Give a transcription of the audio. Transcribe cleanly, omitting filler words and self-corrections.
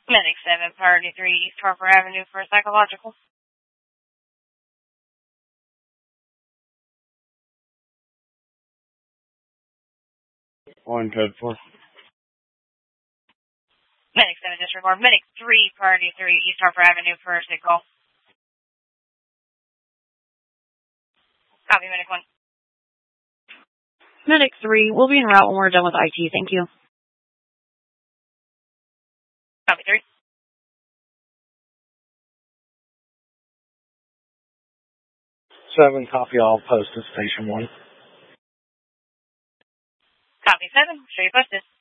Medic 7, Priority 3, East Harper Avenue for psychological. On code 4. Medic 7, disregard. Medic 3, Priority 3, East Harper Avenue for a sick call. Copy, Medic 1. Medic 3, we'll be en route when we're done with IT. Thank you. Copy, 3. Seven, copy all, posted station 1. Copy, 7. Show you posted.